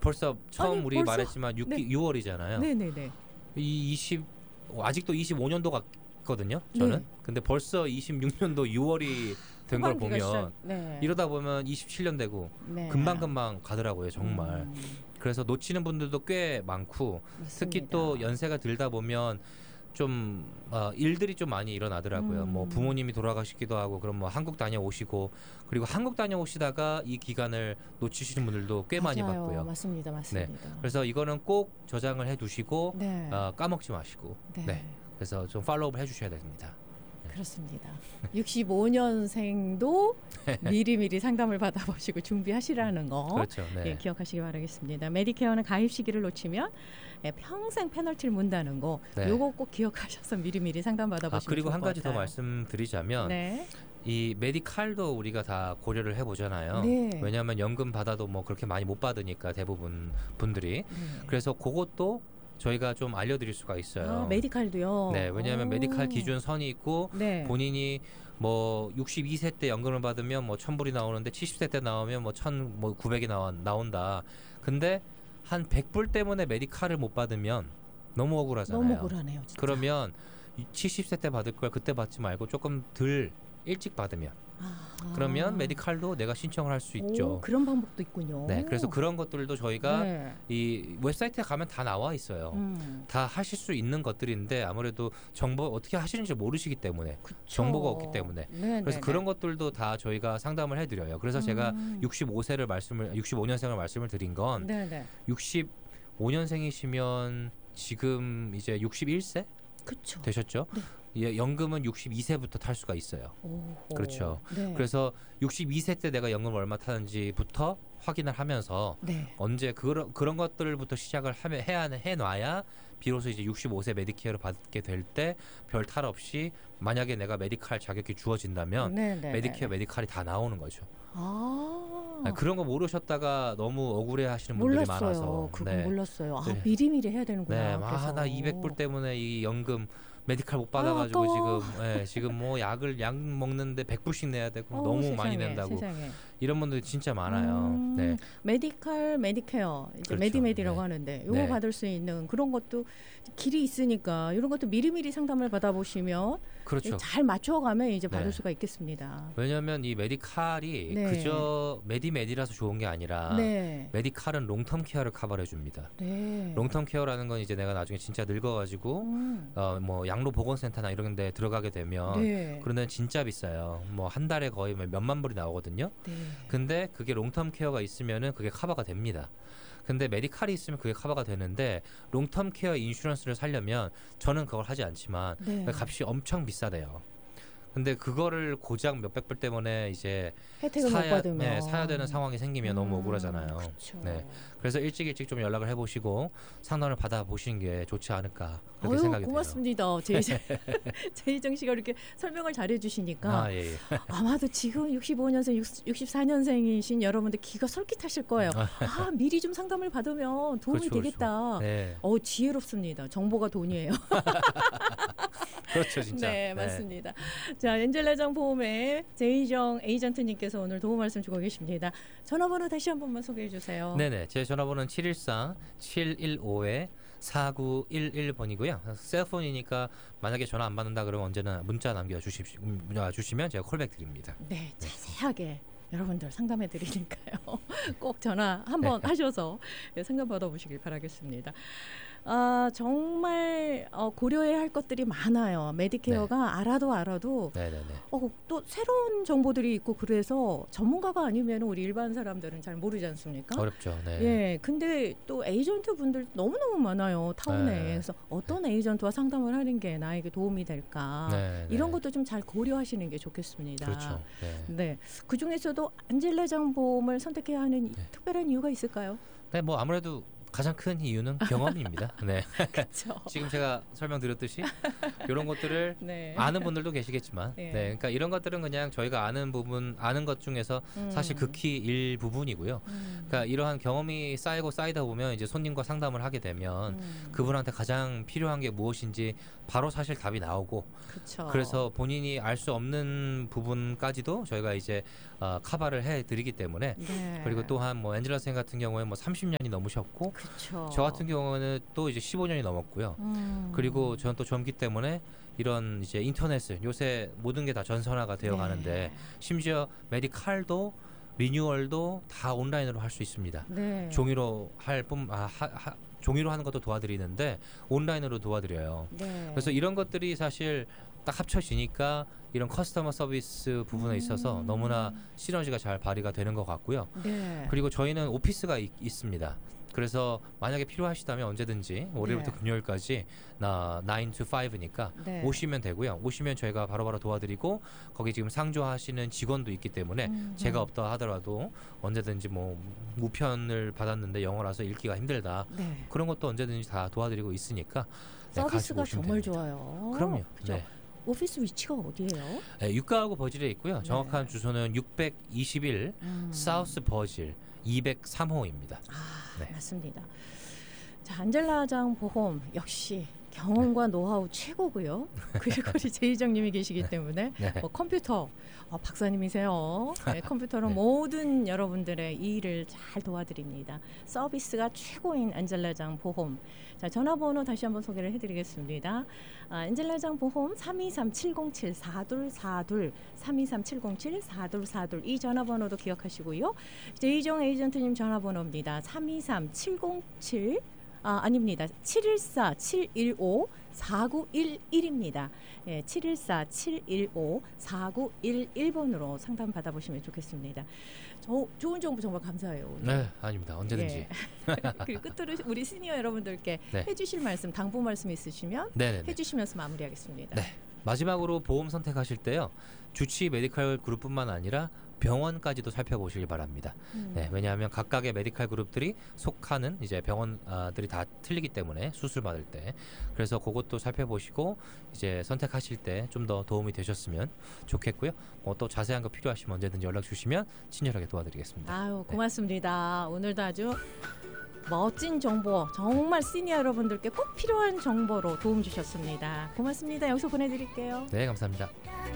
벌써 처음 우리 벌써? 말했지만 6월이잖아요. 네네네. 아직도 25년도 같거든요. 저는. 네. 근데 벌써 26년도 6월이 된 걸 보면 네. 이러다 보면 27년 되고 네. 금방금방 가더라고요. 정말. 그래서 놓치는 분들도 꽤 많고 맞습니다. 특히 또 연세가 들다 보면 좀 일들이 좀 많이 일어나더라고요. 뭐 부모님이 돌아가시기도 하고 그럼 뭐 한국 다녀오시고 그리고 한국 다녀오시다가 이 기간을 놓치시는 분들도 꽤 많이 맞아요. 봤고요. 맞습니다. 네. 그래서 이거는 꼭 저장을 해두시고 네. 까먹지 마시고 네. 네. 그래서 좀 팔로우를 해주셔야 됩니다. 그렇습니다. 65년생도 미리미리 상담을 받아보시고 준비하시라는 거 그렇죠. 네. 예, 기억하시기 바라겠습니다. 메디케어는 가입 시기를 놓치면 평생 페널티를 문다는 거 네. 요거 꼭 기억하셔서 미리미리 상담 받아보시면 그리고 좋을 한 것 가지 더 같아요. 말씀드리자면 네. 이 메디칼도 우리가 다 고려를 해보잖아요. 네. 왜냐하면 연금 받아도 뭐 그렇게 많이 못 받으니까 대부분 분들이. 네. 그래서 그것도 저희가 좀 알려드릴 수가 있어요. 메디칼도요? 네, 왜냐하면 메디칼 기준 선이 있고 네. 본인이 뭐 62세 때 연금을 받으면 뭐 1,000불이 나오는데 70세 때 나오면 뭐 1,900이 나온다. 근데 한 100불 때문에 메디칼을 못 받으면 너무 억울하잖아요. 너무 억울하네요. 진짜. 그러면 70세 때 받을 걸 그때 받지 말고 조금 덜 일찍 받으면 그러면 메디칼도 내가 신청을 할 수 있죠. 그런 방법도 있군요. 네, 그래서 그런 것들도 저희가 네. 이 웹사이트에 가면 다 나와 있어요. 다 하실 수 있는 것들인데 아무래도 정보 어떻게 하시는지 모르시기 때문에 그쵸. 정보가 없기 때문에 네, 그래서 네, 그런 것들도 다 저희가 상담을 해드려요. 그래서 제가 65년생을 말씀을 드린 건 네, 네. 65년생이시면 지금 이제 61세 그쵸. 되셨죠? 네. 예, 연금은 62세부터 탈 수가 있어요. 오호. 그렇죠. 네. 그래서 62세 때 내가 연금을 얼마 타는지부터 확인을 하면서 네. 언제 그런 것들부터 시작을 해놔야 비로소 이제 65세 메디케어를 받게 될 때 별 탈 없이 만약에 내가 메디칼 자격이 주어진다면 네, 네, 메디케어 네. 메디칼이 다 나오는 거죠. 아, 그런 거 모르셨다가 너무 억울해하시는 분들이 몰랐어요. 많아서 그건 몰랐어요. 네. 미리미리 해야 되는구나. 네, 그래서. 나 200불 때문에 이 연금 메디칼 못 받아가지고 아까워. 지금 뭐 약 먹는데 100불씩 내야 되고 너무 세상에, 많이 낸다고 세상에. 이런 분들이 진짜 많아요. 네, 메디칼, 메디케어, 이제 그렇죠. 메디메디라고 네. 하는데 이거 네. 받을 수 있는 그런 것도 길이 있으니까 이런 것도 미리미리 상담을 받아보시면 그렇죠. 잘 맞춰가면 이제 받을 네. 수가 있겠습니다. 왜냐하면 이 메디칼이 네. 그저 메디메디라서 좋은 게 아니라 네. 메디칼은 롱텀 케어를 커버해 줍니다. 네. 롱텀 케어라는 건 이제 내가 나중에 진짜 늙어가지고 뭐 양로 보건센터나 이런 데 들어가게 되면 네. 그런 데는 진짜 비싸요. 뭐 한 달에 거의 몇만 불이 나오거든요. 네. 근데 그게 롱텀 케어가 있으면은 그게 커버가 됩니다. 근데 메디칼이 있으면 그게 커버가 되는데 롱텀 케어 인슈런스를 살려면 저는 그걸 하지 않지만 네. 그 값이 엄청 비싸대요. 근데 그거를 고작 몇백 불 때문에 이제 혜택을 못 받으면 네, 사야 되는 상황이 생기면 너무 억울하잖아요. 그쵸. 네, 그래서 일찍 좀 연락을 해보시고 상담을 받아보시는 게 좋지 않을까 그렇게 아유, 생각이 고맙습니다. 제이정 씨가 이렇게 설명을 잘해주시니까 예. 아마도 지금 65년생, 64년생이신 여러분들 기가 솔깃하실 거예요. 미리 좀 상담을 받으면 도움이 그렇죠, 되겠다. 그렇죠. 네. 지혜롭습니다. 정보가 돈이에요. 그렇죠, 진짜. 네, 맞습니다. 자, 엔젤레장 보험의 제이정 에이전트님께서 오늘 도움 말씀 주고 계십니다. 전화번호 다시 한 번만 소개해 주세요. 네네, 제 전화번호는 714-715-4911번이고요. 셀폰이니까 만약에 전화 안 받는다 그러면 언제나 문자 주시면 제가 콜백 드립니다. 네, 자세하게 여러분들 상담해 드리니까요. 꼭 전화 한번 하셔서 상담 받아보시길 바라겠습니다. 정말 고려해야 할 것들이 많아요. 메디케어가 알아도 네네네. 또 새로운 정보들이 있고 그래서 전문가가 아니면 우리 일반 사람들은 잘 모르지 않습니까? 어렵죠. 네. 예, 근데 또 에이전트 분들 너무너무 많아요. 타운에. 네. 그래서 어떤 에이전트와 상담을 하는 게 나에게 도움이 될까? 네, 이런 네. 것도 좀 잘 고려하시는 게 좋겠습니다. 그렇죠. 네. 네. 그중에서도 안젤레장 보험을 선택해야 하는 특별한 이유가 있을까요? 네, 뭐 아무래도 가장 큰 이유는 경험입니다. 네. 그렇죠. 지금 제가 설명드렸듯이 이런 것들을 네. 아는 분들도 계시겠지만, 네. 네, 그러니까 이런 것들은 그냥 저희가 아는 것 중에서 사실 극히 일부분이고요. 그러니까 이러한 경험이 쌓이다 보면 이제 손님과 상담을 하게 되면 그분한테 가장 필요한 게 무엇인지 바로 사실 답이 나오고, 그쵸. 그래서 본인이 알 수 없는 부분까지도 저희가 이제 커버를 해드리기 때문에. 네. 그리고 또한 뭐 엔젤라 선생님 같은 경우에 뭐 30년이 넘으셨고, 그쵸. 저 같은 경우는 또 이제 15년이 넘었고요. 그리고 저는 또 젊기 때문에 이런 이제 인터넷을 요새 모든 게 다 전선화가 되어 가는데, 네. 심지어 메디칼도 리뉴얼도 다 온라인으로 할 수 있습니다. 네. 종이로 종이로 하는 것도 도와드리는데 온라인으로 도와드려요. 네. 그래서 이런 것들이 사실 딱 합쳐지니까 이런 커스터머 서비스 부분에 있어서 너무나 시너지가 잘 발휘가 되는 것 같고요. 네. 그리고 저희는 오피스가 있습니다. 그래서 만약에 필요하시다면 언제든지 월요일부터 네. 금요일까지 9 to 5니까 네. 오시면 되고요. 오시면 저희가 바로바로 도와드리고, 거기 지금 상주하시는 직원도 있기 때문에 제가 없다 하더라도 언제든지 뭐 무편을 받았는데 영어라서 읽기가 힘들다, 네. 그런 것도 언제든지 다 도와드리고 있으니까 서비스가 가시고 오시면 정말 됩니다. 좋아요. 그럼요. 그죠? 네. 오피스 위치가 어디예요? 네, 육가하고 버질에 있고요. 정확한 네. 주소는 621 사우스 버질 203호입니다. 네. 맞습니다. 자, 안젤라장 보험 역시 경험과 노하우 최고고요. 그리고 우리 제이정님이 계시기 때문에 네. 컴퓨터 박사님이세요. 네, 컴퓨터로 네. 모든 여러분들의 일을 잘 도와드립니다. 서비스가 최고인 안젤라장 보험. 자, 전화번호 다시 한번 소개를 해드리겠습니다. 안젤라장 보험 323-707-4242 323-707-4242 이 전화번호도 기억하시고요. 제이정 에이전트님 전화번호입니다. 323-707 아닙니다. 714-715-4911입니다. 예, 714-715-4911번으로 상담 받아보시면 좋겠습니다. 좋은 정보 정말 감사해요. 오늘. 네, 아닙니다. 언제든지. 예. 그리고 끝으로 우리 시니어 여러분들께 네. 해주실 말씀, 당부 말씀 있으시면 네네네. 해주시면서 마무리하겠습니다. 네. 마지막으로 보험 선택하실 때요, 주치 메디칼 그룹뿐만 아니라 병원까지도 살펴보시길 바랍니다. 네, 왜냐하면 각각의 메디칼 그룹들이 속하는 이제 병원들이 다 틀리기 때문에 수술 받을 때, 그래서 그것도 살펴보시고 이제 선택하실 때 좀 더 도움이 되셨으면 좋겠고요. 또 자세한 거 필요하시면 언제든지 연락 주시면 친절하게 도와드리겠습니다. 아유, 고맙습니다. 오늘도 아주 멋진 정보, 정말 시니어 여러분들께 꼭 필요한 정보로 도움 주셨습니다. 고맙습니다. 여기서 보내드릴게요. 네, 감사합니다.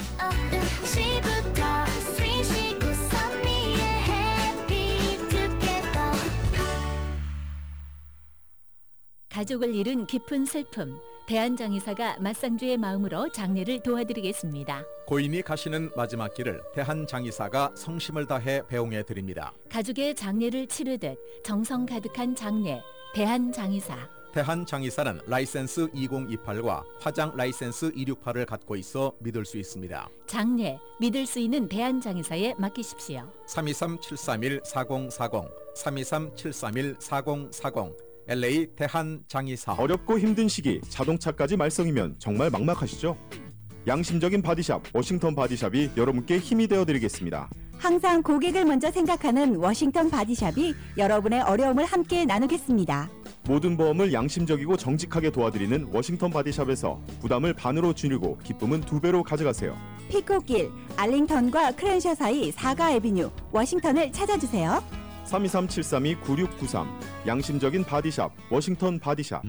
가족을 잃은 깊은 슬픔, 대한장의사가 맞상주의 마음으로 장례를 도와드리겠습니다. 고인이 가시는 마지막 길을 대한장의사가 성심을 다해 배웅해 드립니다. 가족의 장례를 치르듯 정성 가득한 장례, 대한장의사. 대한장의사는 라이센스 2028과 화장 라이센스 268을 갖고 있어 믿을 수 있습니다. 장례, 믿을 수 있는 대한장의사에 맡기십시오. 323-731-4040 323-731-4040 LA 대한장의사. 어렵고 힘든 시기 자동차까지 말썽이면 정말 막막하시죠? 양심적인 바디샵 워싱턴 바디샵이 여러분께 힘이 되어드리겠습니다. 항상 고객을 먼저 생각하는 워싱턴 바디샵이 여러분의 어려움을 함께 나누겠습니다. 모든 보험을 양심적이고 정직하게 도와드리는 워싱턴 바디샵에서 부담을 반으로 줄이고 기쁨은 2배로 가져가세요. 피코길, 알링턴과 크랜셔 사이 4가 애비뉴, 워싱턴을 찾아주세요. 323-732-9693 양심적인 바디샵 워싱턴 바디샵.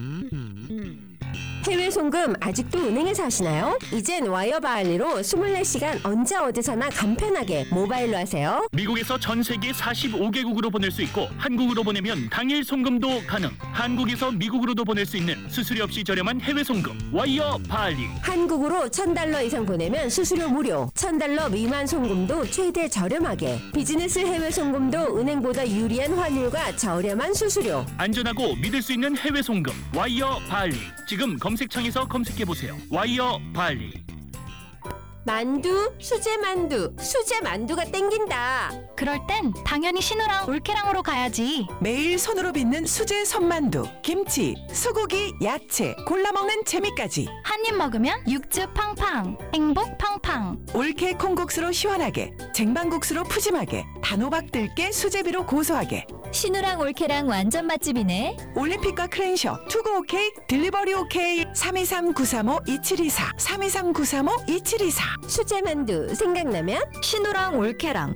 해외 송금 아직도 은행에서 하시나요? 이젠 와이어 바할리로 24시간 언제 어디서나 간편하게 모바일로 하세요. 미국에서 전 세계 45개국으로 보낼 수 있고 한국으로 보내면 당일 송금도 가능. 한국에서 미국으로도 보낼 수 있는 수수료 없이 저렴한 해외 송금 와이어 바할리. 한국으로 $1,000 이상 보내면 수수료 무료, $1,000 미만 송금도 최대 저렴하게, 비즈니스 해외 송금도 은행보다 유리한 환율과 저렴한 수수료. 안전하고 믿을 수 있는 해외 송금 와이어 바할리. 지금 검색창에서 검색해보세요. 와이어 바할리. 만두, 수제 만두가 땡긴다. 그럴 땐 당연히 신우랑 올케랑으로 가야지. 매일 손으로 빚는 수제 손만두, 김치, 소고기, 야채, 골라 먹는 재미까지. 한 입 먹으면 육즙 팡팡, 행복 팡팡. 올케 콩국수로 시원하게, 쟁반국수로 푸짐하게, 단호박 들깨 수제비로 고소하게, 신우랑 올케랑 완전 맛집이네. 올림픽과 크랜셔, 투고 오케이, 딜리버리 오케이. 323-935-2724 323-935-2724. 수제만두 생각나면 신우랑 올케랑.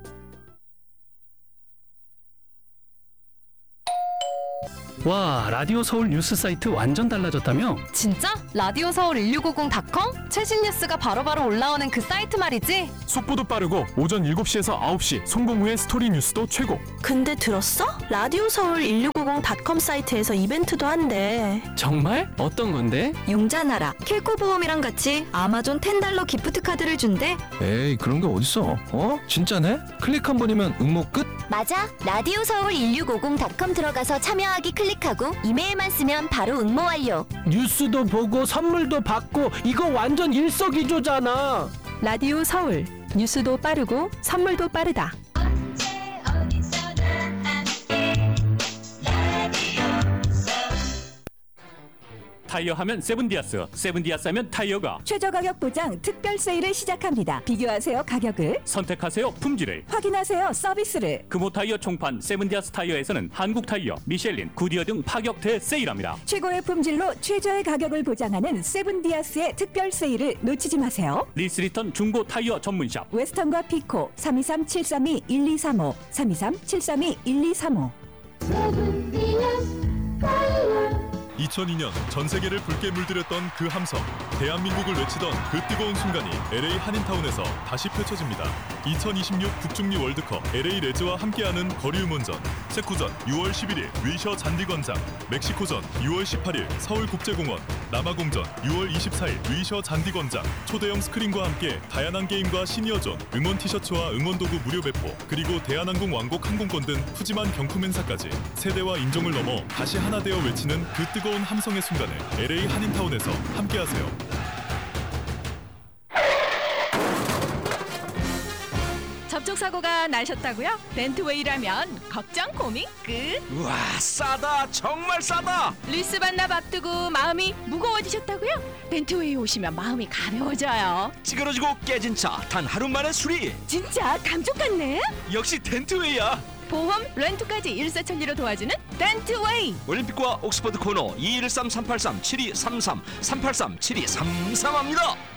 와, 라디오 서울 뉴스 사이트 완전 달라졌다며? 진짜? 라디오 서울 1650.com? 최신 뉴스가 바로바로 올라오는 그 사이트 말이지? 속보도 빠르고 오전 7시에서 9시 송공 후의 스토리 뉴스도 최고. 근데 들었어? 라디오 서울 1650.com 사이트에서 이벤트도 한대. 정말? 어떤 건데? 용자나라 킬코 보험이랑 같이 아마존 $10 기프트 카드를 준대. 에이, 그런 게 어딨어? 진짜네? 클릭 한 번이면 응모 끝? 맞아. 라디오 서울 1650.com 들어가서 참여하기 클릭하고 이메일만 쓰면 바로 응모 완료. 뉴스도 보고 선물도 받고 이거 완전 일석이조잖아. 라디오 서울. 뉴스도 빠르고 선물도 빠르다. 타이어 하면 세븐디아스, 세븐디아스 하면 타이어가. 최저 가격 보장 특별 세일을 시작합니다. 비교하세요 가격을. 선택하세요 품질을. 확인하세요 서비스를. 금호 타이어 총판 세븐디아스 타이어에서는 한국 타이어, 미셸린, 구디어 등 파격 대세일합니다. 최고의 품질로 최저의 가격을 보장하는 세븐디아스의 특별 세일을 놓치지 마세요. 리스리턴 중고 타이어 전문샵 웨스턴과 피코 323-732-1235 323-732-1235. 2002년 전 세계를 붉게 물들였던 그 함성, 대한민국을 외치던 그 뜨거운 순간이 LA 한인타운에서 다시 펼쳐집니다. 2026 북중미 월드컵 LA 레즈와 함께하는 거리 응원전, 체코전 6월 11일 위셔 잔디광장, 멕시코전 6월 18일 서울국제공원, 남아공전 6월 24일 위셔 잔디광장. 초대형 스크린과 함께 다양한 게임과 시니어존, 응원 티셔츠와 응원 도구 무료 배포, 그리고 대한항공 왕복 항공권 등 푸짐한 경품 행사까지 세대와 인종을 넘어 다시 하나 되어 외치는 그 뜨거운 함성의 순간을 LA 한인타운에서 함께하세요. 접촉사고가 나셨다고요? 렌트웨이라면 걱정 고민 끝. 우와, 싸다, 정말 싸다. 리스 반납 앞두고 마음이 무거워지셨다고요? 렌트웨이 오시면 마음이 가벼워져요. 찌그러지고 깨진 차 단 하루 만에 수리. 진짜 감쪽 같네. 역시 렌트웨이야. 보험, 렌트까지 일사천리로 도와주는 렌트웨이. 올림픽과 옥스퍼드 코너 213-383-7233 383-7233합니다.